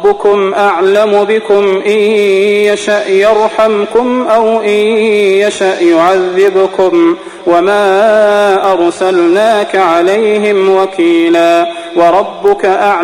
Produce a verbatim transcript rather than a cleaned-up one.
ربكم أعلم بكم إن يشأ يرحمكم أو إن يشأ يعذبكم وما أرسلناك عليهم وكيلا وربك أعلم